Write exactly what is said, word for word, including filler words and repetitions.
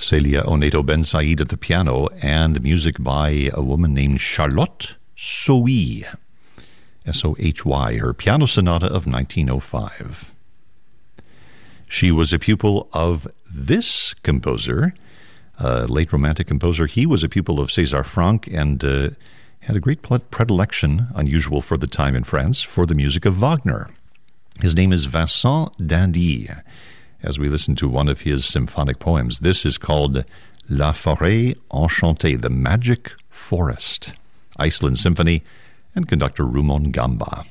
Celia Oneto Ben Said at the piano, and music by a woman named Charlotte Sohy, S O H Y, her piano sonata of nineteen oh five. She was a pupil of this composer, a late Romantic composer. He was a pupil of César Franck and uh, had a great predilection, unusual for the time in France, for the music of Wagner. His name is Vincent d'Indy, as we listen to one of his symphonic poems. This is called La Forêt Enchantée, the Magic Forest, Iceland Symphony, and conductor Rumon Gamba.